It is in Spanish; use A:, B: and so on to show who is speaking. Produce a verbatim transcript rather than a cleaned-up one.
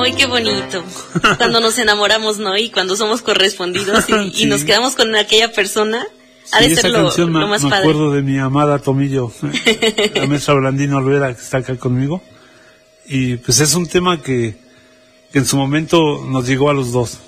A: Ay, qué bonito. Cuando nos enamoramos, ¿no? Y cuando somos correspondidos y, sí. y nos quedamos con aquella persona, ha
B: sí,
A: de ser lo,
B: canción
A: lo
B: me,
A: más
B: me
A: padre.
B: Me acuerdo de mi amada Tomillo, eh, la maestra Blandina Olvera, que está acá conmigo. Y pues es un tema que, que en su momento nos llegó a los dos.